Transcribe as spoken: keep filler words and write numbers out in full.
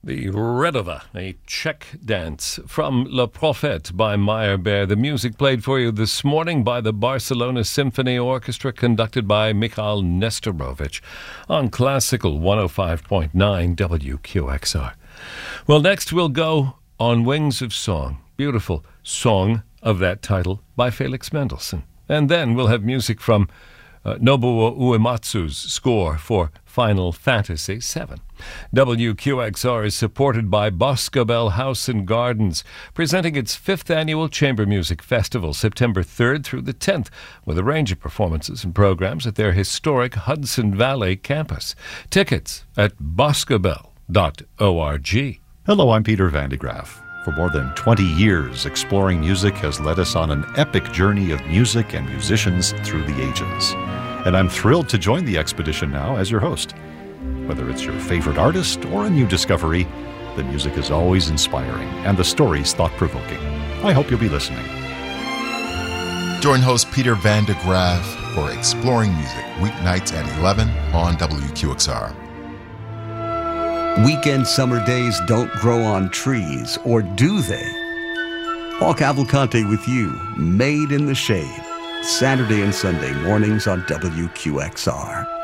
The Redova, a Czech dance from Le Prophète by Meyerbeer. The music played for you this morning by the Barcelona Symphony Orchestra, conducted by Michal Nestorovic on Classical one oh five point nine W Q X R. Well, next we'll go on Wings of Song. Beautiful song of that title by Felix Mendelssohn. And then we'll have music from uh, Nobuo Uematsu's score for Final Fantasy seven. W Q X R is supported by Boscobel House and Gardens, presenting its fifth annual Chamber Music Festival, September third through the tenth, with a range of performances and programs at their historic Hudson Valley campus. Tickets at boscobel dot org. Hello, I'm Peter Van de Graaf. For more than twenty years, Exploring Music has led us on an epic journey of music and musicians through the ages. And I'm thrilled to join the expedition now as your host. Whether it's your favorite artist or a new discovery, the music is always inspiring and the stories thought-provoking. I hope you'll be listening. Join host Peter Van de Graaf for Exploring Music, weeknights at eleven on W Q X R. Weekend summer days don't grow on trees, or do they? Paul Cavalcante with you, Made in the Shade, Saturday and Sunday mornings on W Q X R.